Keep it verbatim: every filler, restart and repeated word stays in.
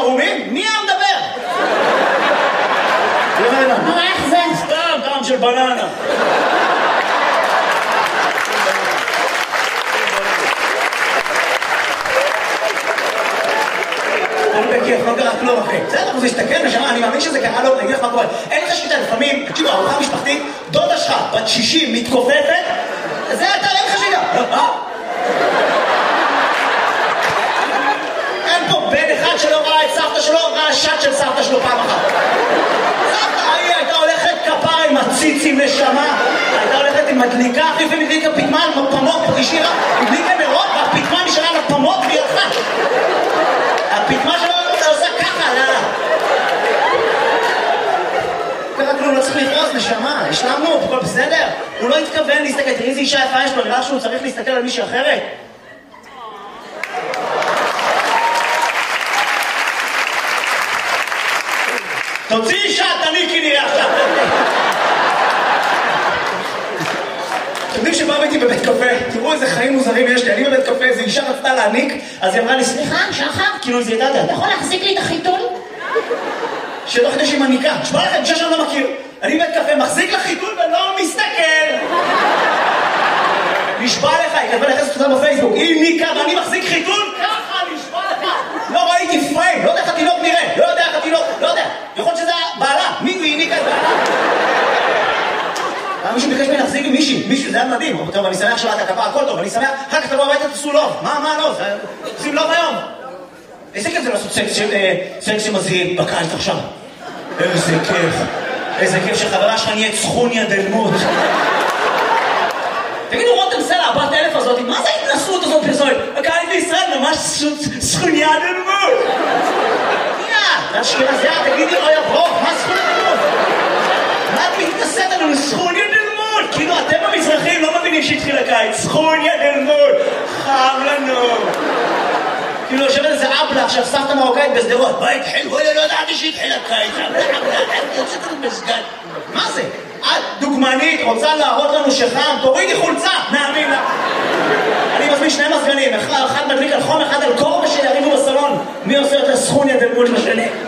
ערומים? מי היה מדבר? נו, איך זה? סתם, טעם של בננה. בכיף, לא קרה כלום אחי. בסדר, הוא מסתכל נשמה, אני מאמין שזה קרה לו, אני אגיד לך מה קורה. אין לך שליטה, לפעמים, תקשיבו, ארוחה משפחתית, דודה שלך, בת שישים, מתכופפת, זה אתה, אין לך שליטה. אין פה בן אחד שלא ראה את סבתא שלו, ראה שט של סבתא שלו פעם אחת. סבתא, היא הייתה הולכת כפרה עם הציצים נשמה, הייתה הולכת עם מדליקה, אחי, ומדליקה פתמן, פמות, השאירה, מדליקה נרות, והפתמן נשארה לפמות והיא הלכה. הפתמה שלו עושה ככה, לא? ככה כלום, לא צריך לפרוס, נשמה, השלמנו, הכל בסדר? הוא לא התכוון להסתכל, תראי איזה אישה יפה יש לו, נראה שהוא צריך להסתכל על מישהי אחרת? תוציא אישה, תניקי נראה עכשיו. אתם יודעים שבאו איתי בבית קפה, תראו איזה חיים מוזרים יש לי, אני בבית קפה, איזו אישה רצתה להעניק, אז היא אמרה לי, סליחה, שחר, כאילו זה ידעת, אתה יכול להחזיק לי את החיתול? שלא חדש עם הניקה, שמה לכם, אישה שאני לא מכיר, אני בבית קפה, מחזיק לחיתול ולא מסתכל. נשבע לך, היא כתבה לחסת אותה בפייסבוק, היא ניקה ואני מחזיק חיתול, ככה, נשבע לך. לא ראיתי פריים, לא יודע איך התינוק נראה, לא יודע איך התינוק, לא יודע, יכול להיות שזה בעלה, מי היא ניקה את בעלה? מישהו ביקש ממני להחזיק עם מישהי, מישהו, זה היה מדהים, טוב, אני שמח שלאת הכפה, הכל טוב, אני שמח, אחר כך תבוא הביתה, תעשו לוב, מה, מה, לא, עושים לוב היום. איזה כיף זה לעשות סקס שמזהים בקיץ עכשיו. איזה כיף, איזה כיף שחברה שלך נהיית סכוניה דלמות. תגידו, רותם סלע, הבת אלף הזאת, מה זה ההתנסות הזאת פרסומת? הקיץ בישראל ממש סכוניה דלמות. יא, אשכנזיה, תגידי, אוי הברוך, מה סכוניה דלמות? מה את מתנסית עלינו? סכוניה דלמות! כאילו אתם המזרחים לא מבינים שהתחיל הקיץ. סכוניה דלמות! חם לנו! כאילו יושבת איזה אבלה עכשיו סבתא מרוקאית בסדרות. מה התחיל? וואלה לא ידעתי שהתחיל הקיץ. אני יוצאת לנו מסגד. מה זה? את דוגמנית, רוצה להראות לנו שחם? תורידי חולצה! נאמין לך! אני מזמין שני מזגנים, אחד מדליק על חום, אחד על קור, ושיריבו בסלון. מי עושה יותר סכוניה דלמות לשני?